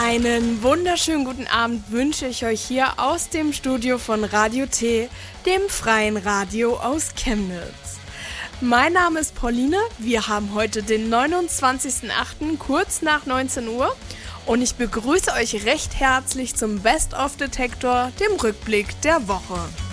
Einen wunderschönen guten Abend wünsche ich euch hier aus dem Studio von Radio T, dem freien Radio aus Chemnitz. Mein Name ist Pauline, wir haben heute den 29.08. kurz nach 19 Uhr und ich begrüße euch recht herzlich zum Best of Detektor, dem Rückblick der Woche.